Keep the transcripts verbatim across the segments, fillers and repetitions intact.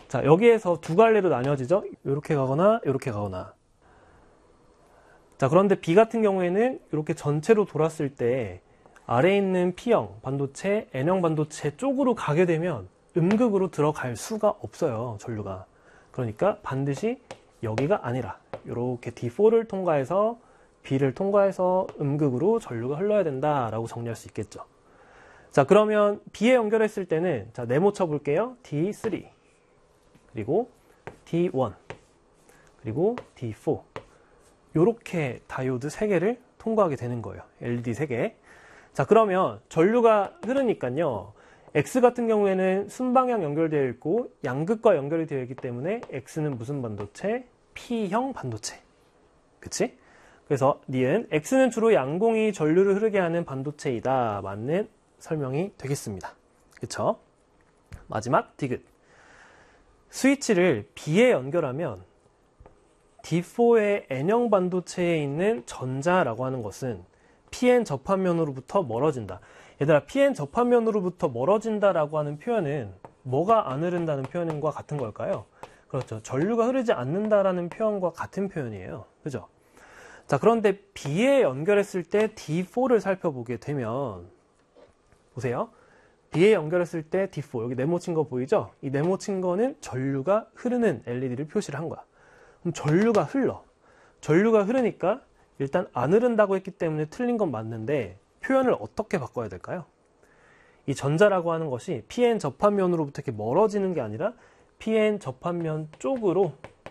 자, 여기에서 두 갈래로 나뉘어지죠. 이렇게 가거나 이렇게 가거나. 자, 그런데 B 같은 경우에는 이렇게 전체로 돌았을 때 아래에 있는 P형 반도체, N형 반도체 쪽으로 가게 되면 음극으로 들어갈 수가 없어요, 전류가. 그러니까 반드시 여기가 아니라 이렇게 디 포를 통과해서 B를 통과해서 음극으로 전류가 흘러야 된다라고 정리할 수 있겠죠. 자, 그러면 B에 연결했을 때는 자, 네모 쳐볼게요. 디 쓰리, 그리고 디 원, 그리고 디 포. 요렇게 다이오드 세 개를 통과하게 되는 거예요. 엘이디 세 개. 자, 그러면 전류가 흐르니까요. X 같은 경우에는 순방향 연결되어 있고 양극과 연결이 되어 있기 때문에 X는 무슨 반도체? P형 반도체. 그치? 그래서 니은 X는 주로 양공이 전류를 흐르게 하는 반도체이다. 맞는 설명이 되겠습니다. 그쵸? 마지막 디귿. 스위치를 B에 연결하면 디 포의 N형 반도체에 있는 전자라고 하는 것은 피엔 접합면으로부터 멀어진다. 얘들아, 피엔 접합면으로부터 멀어진다라고 하는 표현은 뭐가 안 흐른다는 표현과 같은 걸까요? 그렇죠. 전류가 흐르지 않는다라는 표현과 같은 표현이에요. 그죠? 자, 그런데 B에 연결했을 때 디 포를 살펴보게 되면 보세요. B에 연결했을 때 디 포, 여기 네모 친 거 보이죠? 이 네모 친 거는 전류가 흐르는 엘이디를 표시를 한 거야. 그럼 전류가 흘러. 전류가 흐르니까 일단 안 흐른다고 했기 때문에 틀린 건 맞는데 표현을 어떻게 바꿔야 될까요? 이 전자라고 하는 것이 피엔 접합면으로부터 이렇게 멀어지는 게 아니라 피엔 접합면 쪽으로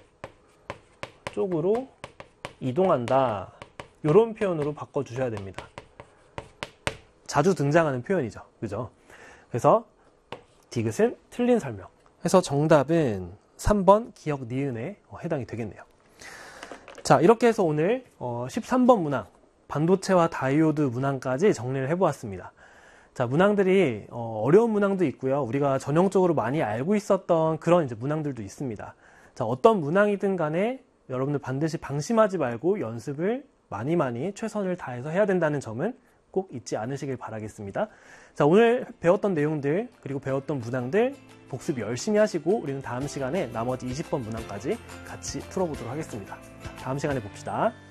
쪽으로 이동한다. 이런 표현으로 바꿔주셔야 됩니다. 자주 등장하는 표현이죠. 그죠? 그래서 디귿은 틀린 설명. 그래서 정답은 삼 번 기억 니은에 해당이 되겠네요. 자, 이렇게 해서 오늘 십삼 번 문항, 반도체와 다이오드 문항까지 정리를 해보았습니다. 자, 문항들이 어려운 문항도 있고요. 우리가 전형적으로 많이 알고 있었던 그런 이제 문항들도 있습니다. 자, 어떤 문항이든 간에 여러분들 반드시 방심하지 말고 연습을 많이 많이 최선을 다해서 해야 된다는 점은 꼭 잊지 않으시길 바라겠습니다. 자, 오늘 배웠던 내용들 그리고 배웠던 문항들 복습 열심히 하시고 우리는 다음 시간에 나머지 이십 번 문항까지 같이 풀어보도록 하겠습니다. 다음 시간에 봅시다.